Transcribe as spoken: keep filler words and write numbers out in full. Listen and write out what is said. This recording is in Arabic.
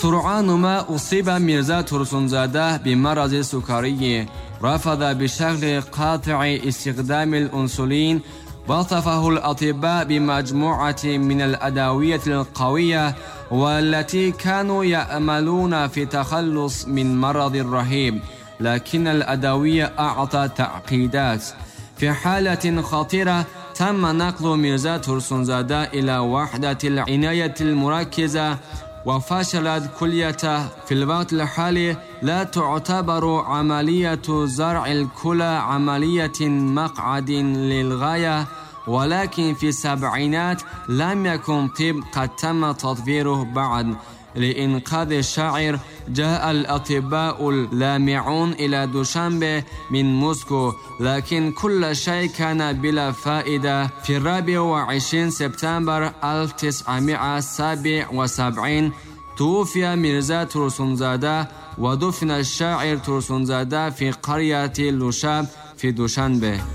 سرعان ما أصيب ميرزا ترسونزاده بمرض السكري. رفض بشكل قاطع استخدام الأنسولين. وصفه الأطباء بمجموعة من الأدوية القوية والتي كانوا يأملون في التخلص من مرض رهيب، لكن الأدوية أعطت تعقيدات. في حالة خطيرة تم نقل ميرزا ترسونزاده إلى وحدة العناية المركزة وفشلت كليته. في الوقت الحالي لا تعتبر عملية زرع الكلى عملية مقعد للغاية، ولكن في السبعينات لم يكن طب قد تم تطويره بعد. لإنقاذ الشاعر جاء الأطباء اللامعون إلى دوشنبه من موسكو، لكن كل شيء كان بلا فائدة. في الرابع وعشرين سبتمبر ألف وتسعمائة وسبعة وسبعين توفي ميرزا ترسونزاده ودفن الشاعر ترسونزاده في قرية لوشاب في دوشنبه.